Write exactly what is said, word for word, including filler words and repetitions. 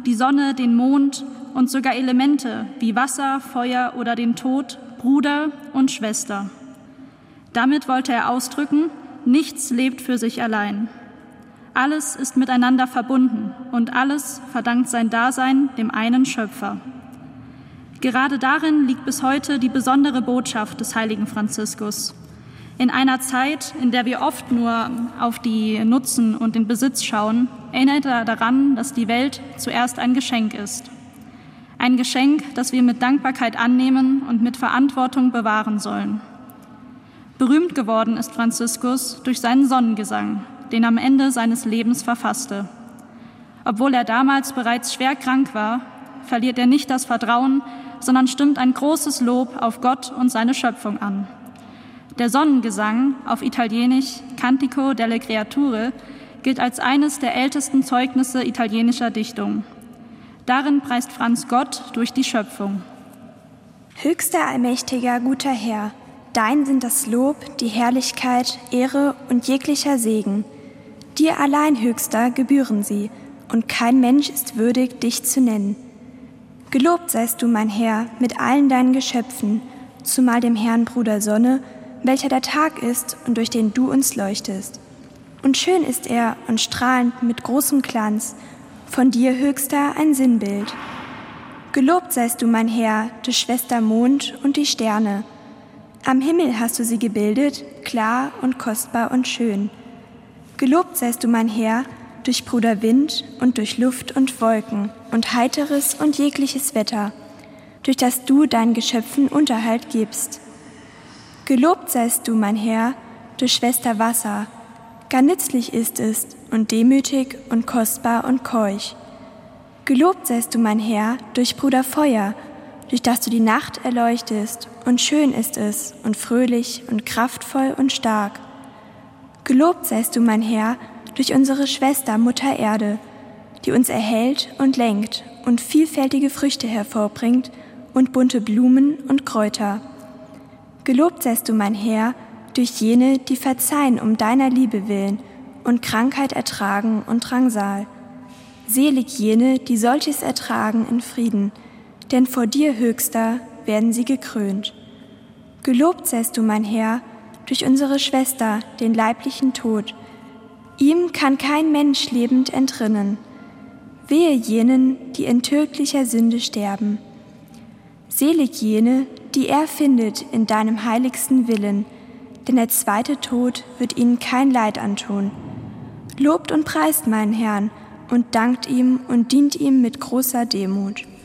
die Sonne, den Mond und sogar Elemente wie Wasser, Feuer oder den Tod, Bruder und Schwester. Damit wollte er ausdrücken, nichts lebt für sich allein. Alles ist miteinander verbunden und alles verdankt sein Dasein dem einen Schöpfer. Gerade darin liegt bis heute die besondere Botschaft des heiligen Franziskus. In einer Zeit, in der wir oft nur auf die Nutzen und den Besitz schauen, erinnert er daran, dass die Welt zuerst ein Geschenk ist. Ein Geschenk, das wir mit Dankbarkeit annehmen und mit Verantwortung bewahren sollen. Berühmt geworden ist Franziskus durch seinen Sonnengesang, den er am Ende seines Lebens verfasste. Obwohl er damals bereits schwer krank war, verliert er nicht das Vertrauen, sondern stimmt ein großes Lob auf Gott und seine Schöpfung an. Der Sonnengesang, auf Italienisch Cantico delle Creature, gilt als eines der ältesten Zeugnisse italienischer Dichtung. Darin preist Franz Gott durch die Schöpfung. Höchster, allmächtiger, guter Herr, dein sind das Lob, die Herrlichkeit, Ehre und jeglicher Segen. Dir allein, Höchster, gebühren sie, und kein Mensch ist würdig, dich zu nennen. Gelobt seist du, mein Herr, mit allen deinen Geschöpfen, zumal dem Herrn Bruder Sonne, welcher der Tag ist und durch den du uns leuchtest. Und schön ist er und strahlend mit großem Glanz, von dir, Höchster, ein Sinnbild. Gelobt seist du, mein Herr, du Schwester Mond und die Sterne. Am Himmel hast du sie gebildet, klar und kostbar und schön. Gelobt seist du, mein Herr, durch Bruder Wind und durch Luft und Wolken und heiteres und jegliches Wetter, durch das du deinen Geschöpfen Unterhalt gibst. Gelobt seist du, mein Herr, du Schwester Wasser, gar nützlich ist es und demütig und kostbar und keuch. Gelobt seist du, mein Herr, durch Bruder Feuer, durch das du die Nacht erleuchtest, und schön ist es und fröhlich und kraftvoll und stark. Gelobt seist du, mein Herr, durch unsere Schwester Mutter Erde, die uns erhält und lenkt und vielfältige Früchte hervorbringt und bunte Blumen und Kräuter. Gelobt seist du, mein Herr, durch jene, die verzeihen um deiner Liebe willen und Krankheit ertragen und Drangsal. Selig jene, die solches ertragen in Frieden, denn vor dir, Höchster, werden sie gekrönt. Gelobt seist du, mein Herr, durch unsere Schwester, den leiblichen Tod. Ihm kann kein Mensch lebend entrinnen. Wehe jenen, die in tödlicher Sünde sterben. Selig jene, die er findet in deinem heiligsten Willen, denn der zweite Tod wird ihnen kein Leid antun. Lobt und preist meinen Herrn und dankt ihm und dient ihm mit großer Demut.